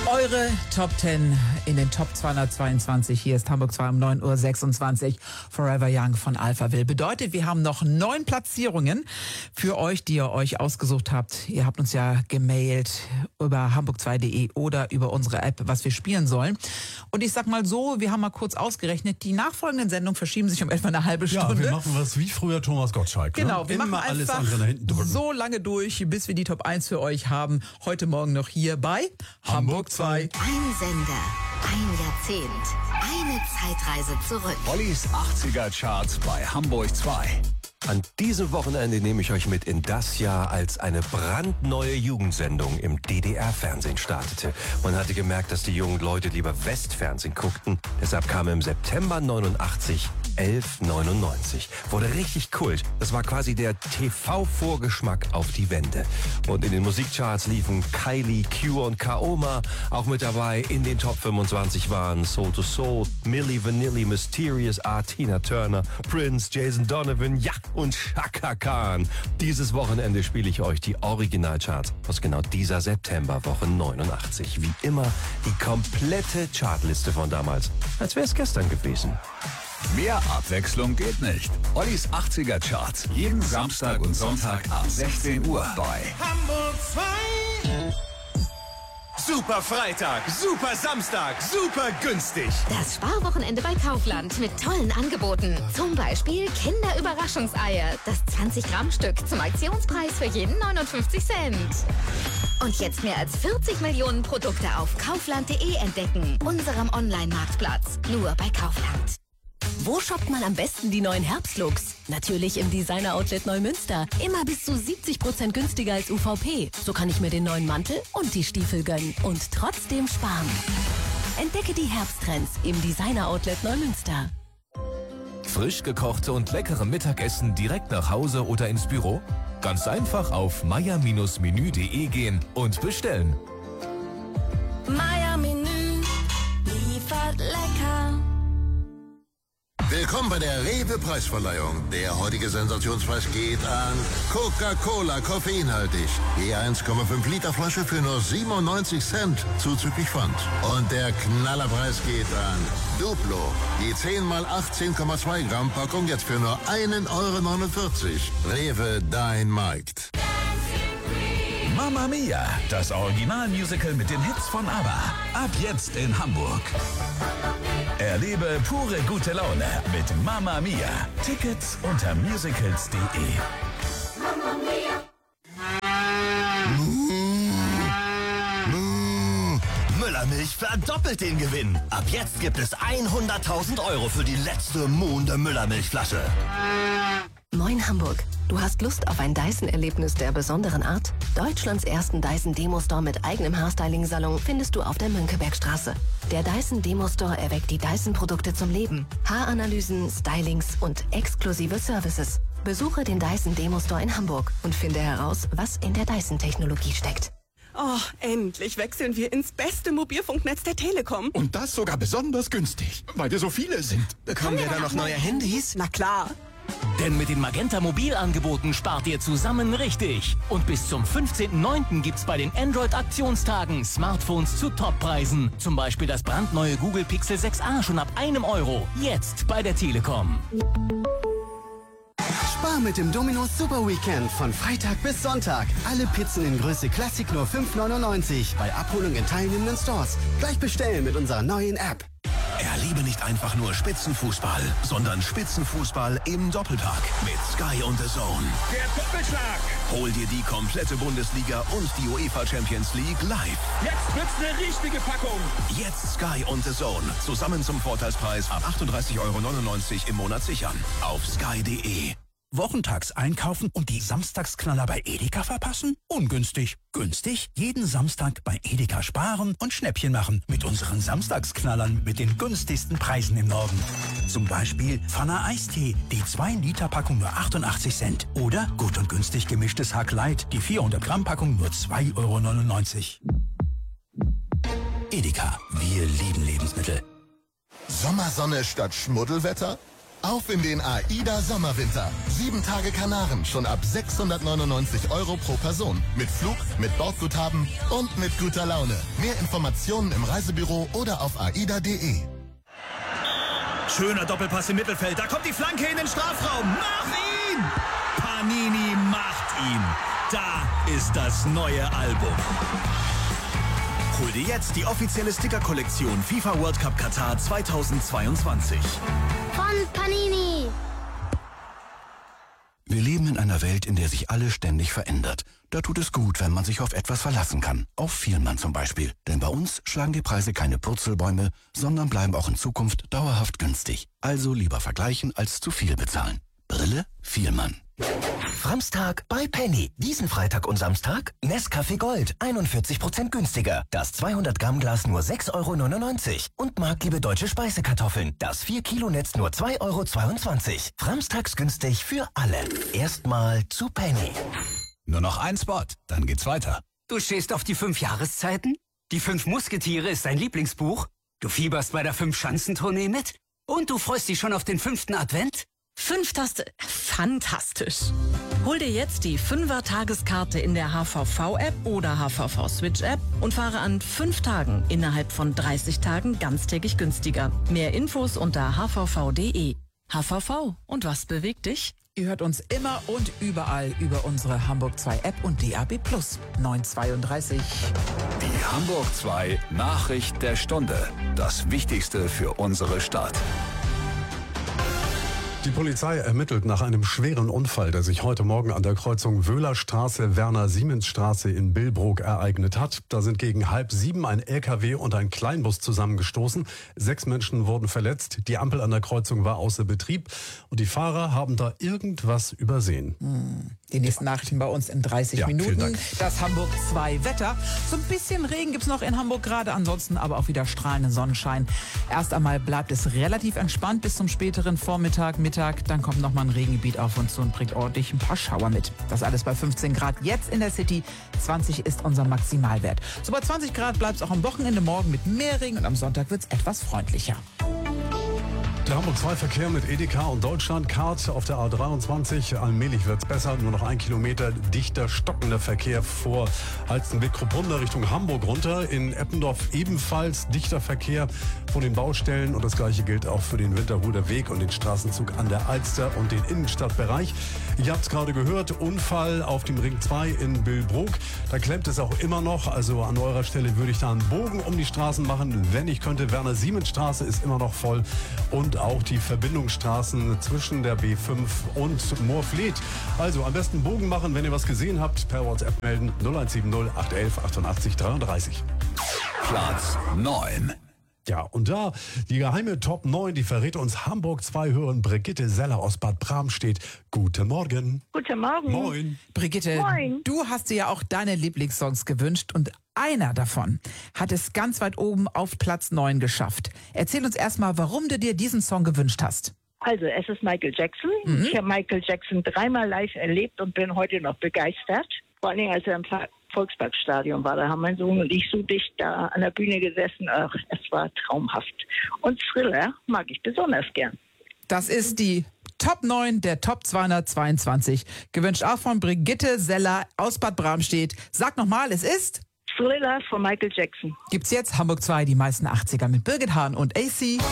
Eure Top 10 in den Top 222. Hier ist Hamburg 2 um 9.26 Uhr. Forever Young von Alphaville. Bedeutet, wir haben noch 9 Platzierungen für euch, die ihr euch ausgesucht habt. Ihr habt uns ja gemailt über hamburg2.de oder über unsere App, was wir spielen sollen. Und ich sag mal so, wir haben mal kurz ausgerechnet, die nachfolgenden Sendungen verschieben sich um etwa eine halbe Stunde. Ja, wir machen was wie früher Thomas Gottschalk. Genau, ne? wir machen alles einfach andere nach hinten drücken. so lange durch, bis wir die Top 1 für euch haben. Heute Morgen noch hier bei Hamburg 2. Ein Sender, ein Jahrzehnt, eine Zeitreise zurück. Ollis 80er Charts bei Hamburg 2. An diesem Wochenende nehme ich euch mit in das Jahr, als eine brandneue Jugendsendung im DDR-Fernsehen startete. Man hatte gemerkt, dass die jungen Leute lieber Westfernsehen guckten. Deshalb kam im September 89 1199. Wurde richtig Kult. Das war quasi der TV-Vorgeschmack auf die Wende. Und in den Musikcharts liefen Kylie, Cure und Kaoma. Auch mit dabei in den Top 25 waren Soul to Soul, Milli Vanilli, Mysterious, Tina Turner, Prince, Jason Donovan, ja, und Chaka Khan. Dieses Wochenende spiele ich euch die Originalcharts aus genau dieser Septemberwoche 89. Wie immer die komplette Chartliste von damals, als wäre es gestern gewesen. Mehr Abwechslung geht nicht. Ollis 80er Charts. Jeden Samstag und Sonntag ab 16 Uhr bei Hamburg 2. Super Freitag, super Samstag, super günstig. Das Sparwochenende bei Kaufland mit tollen Angeboten. Zum Beispiel Kinderüberraschungseier. Das 20-Gramm-Stück zum Aktionspreis für jeden 59 Cent. Und jetzt mehr als 40 Millionen Produkte auf kaufland.de entdecken. Unserem Online-Marktplatz. Nur bei Kaufland. Wo shoppt man am besten die neuen Herbstlooks? Natürlich im Designer-Outlet Neumünster. Immer bis zu 70% günstiger als UVP. So kann ich mir den neuen Mantel und die Stiefel gönnen und trotzdem sparen. Entdecke die Herbsttrends im Designer-Outlet Neumünster. Frisch gekochte und leckere Mittagessen direkt nach Hause oder ins Büro? Ganz einfach auf meier-menü.de gehen und bestellen. Meier Menü liefert lecker. Willkommen bei der Rewe-Preisverleihung. Der heutige Sensationspreis geht an Coca-Cola, koffeinhaltig. Je 1,5 Liter Flasche für nur 97 Cent, zuzüglich Pfand. Und der Knallerpreis geht an Duplo. Die 10 x 18,2 Gramm Packung jetzt für nur 1,49 Euro. Rewe, dein Markt. Mamma Mia, das Originalmusical mit den Hits von ABBA. Ab jetzt in Hamburg. Erlebe pure gute Laune mit Mamma Mia. Tickets unter musicals.de. Müllermilch verdoppelt den Gewinn. Ab jetzt gibt es 100.000 Euro für die letzte Moon der Müllermilchflasche. Moin Hamburg. Du hast Lust auf ein Dyson-Erlebnis der besonderen Art? Deutschlands ersten Dyson Demo Store mit eigenem Haarstyling-Salon findest du auf der Mönckebergstraße. Der Dyson Demo Store erweckt die Dyson-Produkte zum Leben. Haaranalysen, Stylings und exklusive Services. Besuche den Dyson Demo Store in Hamburg und finde heraus, was in der Dyson-Technologie steckt. Oh, endlich wechseln wir ins beste Mobilfunknetz der Telekom. Und das sogar besonders günstig, weil wir so viele sind. Bekommen wir da noch neue Handys? Na klar. Denn mit den Magenta Mobilangeboten spart ihr zusammen richtig. Und bis zum 15.09. gibt's bei den Android-Aktionstagen Smartphones zu Toppreisen. Zum Beispiel das brandneue Google Pixel 6a schon ab 1 Euro. Jetzt bei der Telekom. Spar mit dem Domino's Super Weekend von Freitag bis Sonntag. Alle Pizzen in Größe Classic nur 5,99 bei Abholung in teilnehmenden Stores. Gleich bestellen mit unserer neuen App. Erlebe nicht einfach nur Spitzenfußball, sondern Spitzenfußball im Doppelpack mit Sky und The Zone. Der Doppelschlag. Hol dir die komplette Bundesliga und die UEFA Champions League live. Jetzt wird's eine richtige Packung. Jetzt Sky und The Zone. Zusammen zum Vorteilspreis ab 38,99 Euro im Monat sichern. Auf sky.de. Wochentags einkaufen und die Samstagsknaller bei Edeka verpassen? Ungünstig. Günstig? Jeden Samstag bei Edeka sparen und Schnäppchen machen mit unseren Samstagsknallern mit den günstigsten Preisen im Norden. Zum Beispiel Pfanner Eistee, die 2-Liter-Packung nur 88 Cent. Oder gut und günstig gemischtes Hack Light, die 400-Gramm-Packung nur 2,99 Euro. Edeka, wir lieben Lebensmittel. Sommersonne statt Schmuddelwetter? Auf in den AIDA Sommerwinter. 7 Tage Kanaren, schon ab 699 € pro Person. Mit Flug, mit Bordguthaben und mit guter Laune. Mehr Informationen im Reisebüro oder auf aida.de. Schöner Doppelpass im Mittelfeld. Da kommt die Flanke in den Strafraum. Mach ihn! Panini macht ihn. Da ist das neue Album. Hol dir jetzt die offizielle Sticker-Kollektion FIFA World Cup Katar 2022. Von Panini. Wir leben in einer Welt, in der sich alles ständig verändert. Da tut es gut, wenn man sich auf etwas verlassen kann. Auf Vielmann zum Beispiel. Denn bei uns schlagen die Preise keine Purzelbäume, sondern bleiben auch in Zukunft dauerhaft günstig. Also lieber vergleichen als zu viel bezahlen. Brille Vielmann. Samstag bei Penny. Diesen Freitag und Samstag Nescafé Gold. 41% günstiger. Das 200 Gramm Glas nur 6,99 €. Und marktliebe deutsche Speisekartoffeln. Das 4 Kilo Netz nur 2,22 €. Samstags günstig für alle. Erstmal zu Penny. Nur noch ein Spot, dann geht's weiter. Du stehst auf die 5 Jahreszeiten? Die 5 Musketiere ist dein Lieblingsbuch? Du fieberst bei der 5-Schanzentournee mit? Und du freust dich schon auf den 5. Advent? 5 Taste. Fantastisch. Hol dir jetzt die 5er-Tageskarte in der HVV-App oder HVV-Switch-App und fahre an 5 Tagen innerhalb von 30 Tagen ganztägig günstiger. Mehr Infos unter hvv.de. HVV. Und was bewegt dich? Ihr hört uns immer und überall über unsere Hamburg 2 App und DAB+. 932. Die Hamburg 2 Nachricht der Stunde. Das Wichtigste für unsere Stadt. Die Polizei ermittelt nach einem schweren Unfall, der sich heute Morgen an der Kreuzung Wöhlerstraße, Werner-Siemens-Straße in Billbrook ereignet hat. Da sind gegen 6:30 ein LKW und ein Kleinbus zusammengestoßen. 6 Menschen wurden verletzt. Die Ampel an der Kreuzung war außer Betrieb und die Fahrer haben da irgendwas übersehen. Die nächsten Nachrichten bei uns in 30 Minuten. Das Hamburg 2 Wetter. So ein bisschen Regen gibt's noch in Hamburg gerade, ansonsten aber auch wieder strahlenden Sonnenschein. Erst einmal bleibt es relativ entspannt bis zum späteren Vormittag, Mittag. Dann kommt nochmal ein Regengebiet auf uns zu und bringt ordentlich ein paar Schauer mit. Das alles bei 15 Grad jetzt in der City. 20 ist unser Maximalwert. So bei 20 Grad bleibt es auch am Wochenende morgen mit mehr Regen und am Sonntag wird's etwas freundlicher. Der Hamburg 2 Verkehr mit Edeka und Deutschlandcard auf der A23. Allmählich wird's besser. Nur noch 1 Kilometer dichter, stockender Verkehr vor Halstenweg-Krupprunder Richtung Hamburg runter. In Eppendorf ebenfalls dichter Verkehr von den Baustellen. Und das Gleiche gilt auch für den Winterhuder Weg und den Straßenzug an der Alster und den Innenstadtbereich. Ihr habt es gerade gehört, Unfall auf dem Ring 2 in Billbrook. Da klemmt es auch immer noch. Also an eurer Stelle würde ich da einen Bogen um die Straßen machen. Wenn ich könnte, Werner-Siemens-Straße ist immer noch voll. Und auch die Verbindungsstraßen zwischen der B5 und Moorfleet. Also am besten Bogen machen, wenn ihr was gesehen habt. Per WhatsApp melden 0170 811 88 33. Platz 9. Ja, und da die geheime Top 9, die verrät uns Hamburg 2 Hörerin Brigitte Seller aus Bad Bramstedt. Guten Morgen. Guten Morgen. Moin. Brigitte, Moin. du hast dir ja auch deine Lieblingssongs gewünscht und einer davon hat es ganz weit oben auf Platz 9 geschafft. Erzähl uns erstmal, warum du dir diesen Song gewünscht hast. Also, es ist Michael Jackson. Ich habe Michael Jackson 3-mal live erlebt und bin heute noch begeistert. Vor allen Dingen, als er im Volksparkstadion war. Da haben mein Sohn und ich so dicht da an der Bühne gesessen. Ach, es war traumhaft. Und Thriller mag ich besonders gern. Das ist die Top 9 der Top 222. Gewünscht auch von Brigitte Seller aus Bad Bramstedt. Sag nochmal, es ist Thriller von Michael Jackson. Gibt's jetzt Hamburg 2, die meisten 80er mit Birgit Hahn und AC.